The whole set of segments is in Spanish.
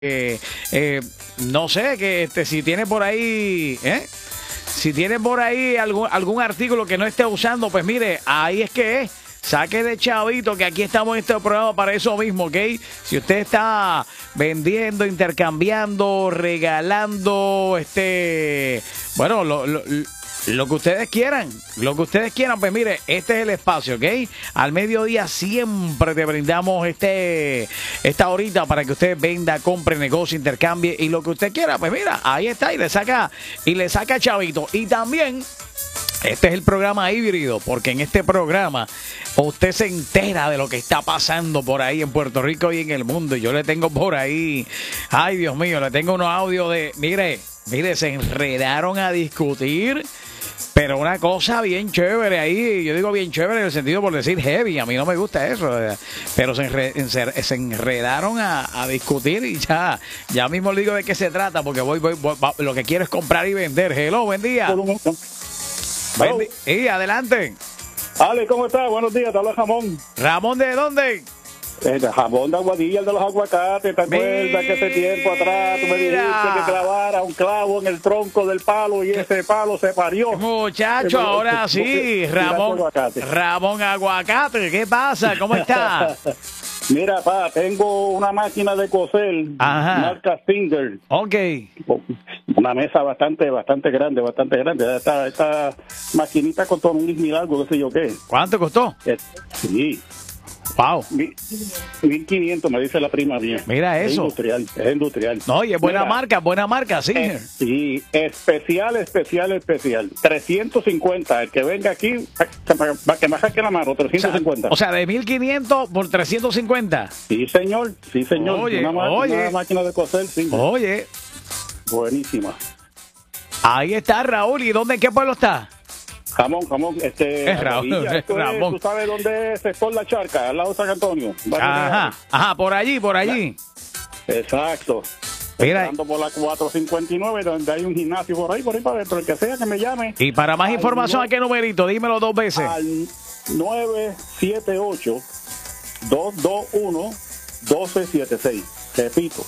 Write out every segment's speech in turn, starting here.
no sé, que si tiene por ahí, si tiene por ahí algún artículo que no esté usando, pues mire, ahí es que es. Saque de chavito, que aquí estamos en este programa para eso mismo, ¿ok? Si usted está vendiendo, intercambiando, regalando, bueno, lo que ustedes quieran, pues mire, este es el espacio, ¿ok? Al mediodía siempre te brindamos esta horita para que usted venda, compre, negocie, intercambie y lo que usted quiera, pues mira, ahí está y le saca chavito. Y también este es el programa híbrido, porque en este programa usted se entera de lo que está pasando por ahí en Puerto Rico y en el mundo. Y yo le tengo por ahí, ay Dios mío, le tengo unos audios de, mire, se enredaron a discutir, pero una cosa bien chévere ahí. Yo digo bien chévere en el sentido por decir heavy, a mí no me gusta eso, pero se enredaron a discutir y ya mismo le digo de qué se trata, porque voy, lo que quiero es comprar y vender. Hello, buen día. Y adelante. Ale, ¿cómo estás? Buenos días, te habla Ramón. ¿Ramón de dónde? Ramón de Aguadilla, el de los aguacates. ¿Te acuerdas que hace tiempo atrás tú me dijiste que clavara un clavo en el tronco del palo y ese palo se parió? Muchacho, ahora sí, Ramón Aguacate, ¿qué pasa? ¿Cómo está? Mira, tengo una máquina de coser, marca Singer. Ok. Una mesa bastante grande. Esta maquinita costó $1,000 algo, qué sé yo qué. ¿Cuánto costó? Sí. Wow. 1,500 me dice la prima mía. Mira eso. Es industrial. No, y es buena marca, Singer. Sí, especial. 350. El que venga aquí, que me saque la mano, 350. O sea, de 1,500 por 350. Sí, señor. Oye, una máquina de coser, Singer. Oye. Buenísima. Ahí está Raúl. ¿Y dónde, en qué pueblo está? Ramón, Ramón. ¿Tú sabes dónde es sector La Charca? Al lado de San Antonio. Ajá, por allí. Exacto. Mira. Ando por la 459, donde hay un gimnasio por ahí para adentro. El que sea que me llame. Y para más información, ¿a qué numerito? Dímelo 2 veces. Al 978-221-1276. Repito,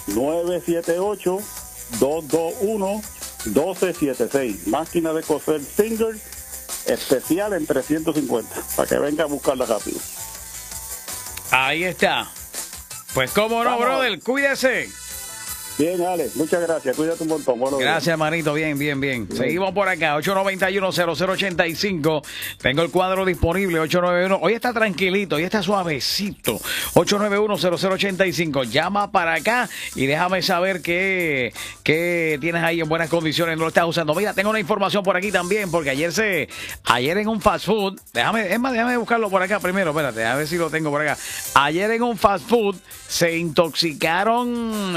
978-221-1276. Máquina de coser Singer, especial en 350, para que venga a buscarla rápido. Ahí está. Pues cómo no, brother, cuídese. Bien, Ale, muchas gracias, cuídate un montón. Gracias, hermanito, bien. Seguimos por acá, 891-0085. Tengo el cuadro disponible, 891. Hoy está tranquilito, hoy está suavecito. 891-0085. Llama para acá y déjame saber qué tienes ahí en buenas condiciones, no lo estás usando. Mira, tengo una información por aquí también, porque ayer en un fast food, déjame buscarlo por acá primero, espérate, a ver si lo tengo por acá. Ayer en un fast food se intoxicaron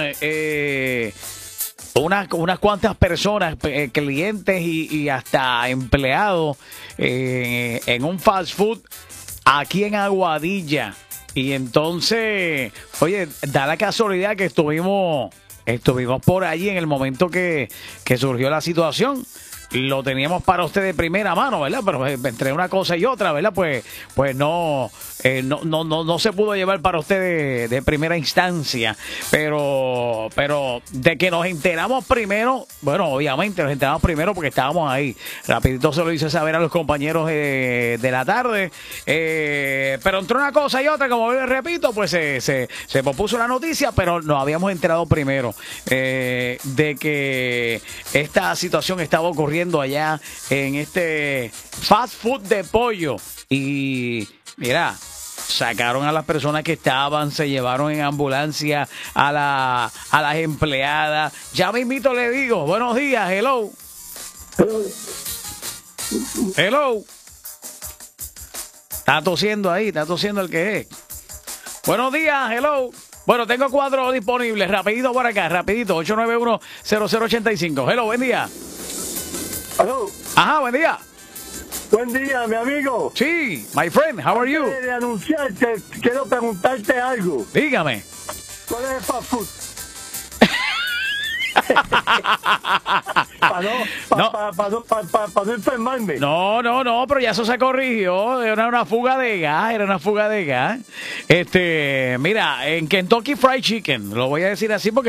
unas cuantas personas, clientes y hasta empleados en un fast food aquí en Aguadilla. Y entonces, oye, da la casualidad que estuvimos por allí en el momento que surgió la situación. Lo teníamos para usted de primera mano, ¿verdad? Pero entre una cosa y otra, ¿verdad? Pues no se pudo llevar para usted de primera instancia. Pero de que nos enteramos primero, bueno, obviamente nos enteramos primero porque estábamos ahí. Rapidito se lo hice saber a los compañeros de la tarde. Pero entre una cosa y otra, como les repito, pues se pospuso la noticia, pero nos habíamos enterado primero de que esta situación estaba ocurriendo allá en este fast food de pollo. Y mira, sacaron a las personas que estaban, se llevaron en ambulancia a las empleadas. Ya mismito le digo, buenos días, hello. Está tosiendo el que es. Buenos días, hello. Bueno, tengo cuadro disponible, rapidito por acá, 891-0085. Hello, buen día. Hello. Ajá, buen día. Buen día, mi amigo. Sí, my friend, how are you? Antes de anunciarte, quiero preguntarte algo. Dígame. ¿Cuál es el fast food? Para no enfermarme. No, pero ya eso se corrigió. Era una fuga de gas, Mira, en Kentucky Fried Chicken, lo voy a decir así porque